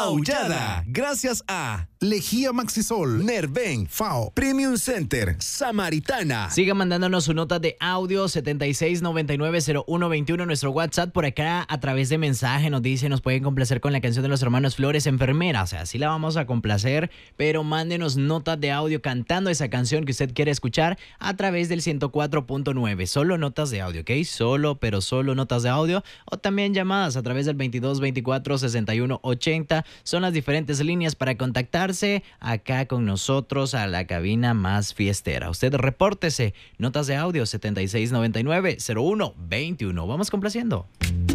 Aullada, gracias a Lejía Maxisol, Nerven, FAO, Premium Center, Samaritana. Sigan mandándonos su nota de audio 76990121, nuestro WhatsApp por acá a través de mensaje. Nos dice, nos pueden complacer con la canción de los hermanos Flores, Enfermera. O sea, sí la vamos a complacer, pero mándenos notas de audio cantando esa canción que usted quiere escuchar a través del 104.9. Solo notas de audio, ¿ok? Solo notas de audio, o también llamadas a través del 2224-6180. Son las diferentes líneas para contactarse acá con nosotros a la cabina más fiestera. Usted repórtese, notas de audio 76990121. Vamos complaciendo.